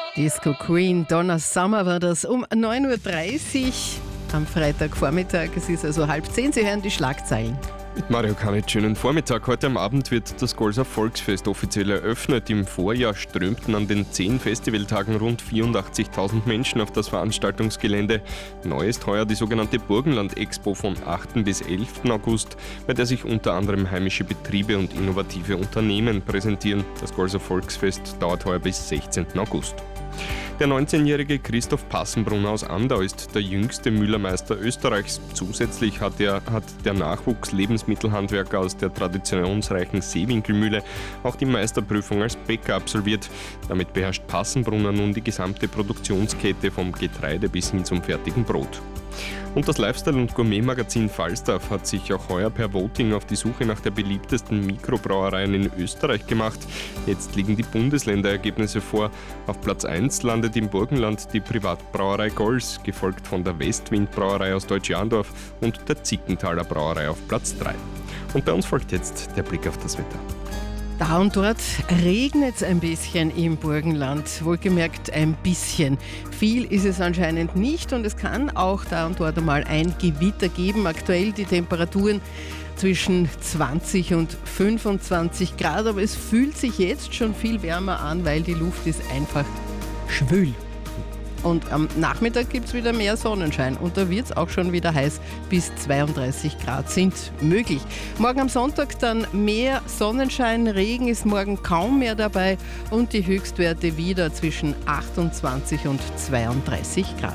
Disco Queen, Donna Summer war das um 9.30 Uhr am Freitagvormittag. Es ist also 9:30. Sie hören die Schlagzeilen. Mit Mario Kanitsch, schönen Vormittag. Heute am Abend wird das Golser Volksfest offiziell eröffnet. Im Vorjahr strömten an den 10 Festivaltagen rund 84.000 Menschen auf das Veranstaltungsgelände. Neu ist heuer die sogenannte Burgenland-Expo vom 8. bis 11. August, bei der sich unter anderem heimische Betriebe und innovative Unternehmen präsentieren. Das Golser Volksfest dauert heuer bis 16. August. Der 19-jährige Christoph Passenbrunner aus Andau ist der jüngste Müllermeister Österreichs. Zusätzlich hat der Nachwuchs-Lebensmittelhandwerker aus der traditionsreichen Seewinkelmühle auch die Meisterprüfung als Bäcker absolviert. Damit beherrscht Passenbrunner nun die gesamte Produktionskette vom Getreide bis hin zum fertigen Brot. Und das Lifestyle- und Gourmet-Magazin Falstaff hat sich auch heuer per Voting auf die Suche nach der beliebtesten Mikrobrauereien in Österreich gemacht. Jetzt liegen die Bundesländerergebnisse vor. Auf Platz 1 landet im Burgenland die Privatbrauerei Golls, gefolgt von der Westwind-Brauerei aus Deutsch-Jahndorf und der Zickenthaler Brauerei auf Platz 3. Und bei uns folgt jetzt der Blick auf das Wetter. Da und dort regnet es ein bisschen im Burgenland, wohlgemerkt ein bisschen. Viel ist es anscheinend nicht und es kann auch da und dort einmal ein Gewitter geben. Aktuell die Temperaturen zwischen 20 und 25 Grad, aber es fühlt sich jetzt schon viel wärmer an, weil die Luft ist einfach schwül. Und am Nachmittag gibt es wieder mehr Sonnenschein und da wird es auch schon wieder heiß, bis 32 Grad sind möglich. Morgen am Sonntag dann mehr Sonnenschein, Regen ist morgen kaum mehr dabei und die Höchstwerte wieder zwischen 28 und 32 Grad.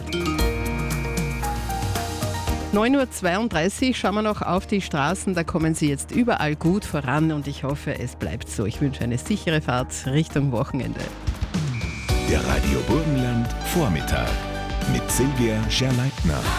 9.32 Uhr, schauen wir noch auf die Straßen, da kommen Sie jetzt überall gut voran und ich hoffe, es bleibt so. Ich wünsche eine sichere Fahrt Richtung Wochenende. Der Radio Burgenland Vormittag mit Silvia Scherleitner.